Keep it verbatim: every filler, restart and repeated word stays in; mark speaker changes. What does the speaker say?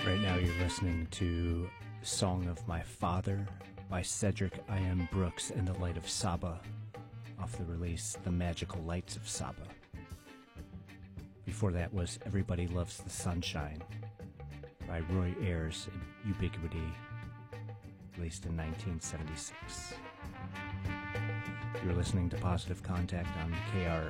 Speaker 1: Right now you're listening to Song of My Father by Cedric I M. Brooks and the Light of Saba off the release The Magical Lights of Saba. Before that was Everybody Loves the Sunshine by Roy Ayers and Ubiquity, released in nineteen seventy-six. You're listening to Positive Contact on K R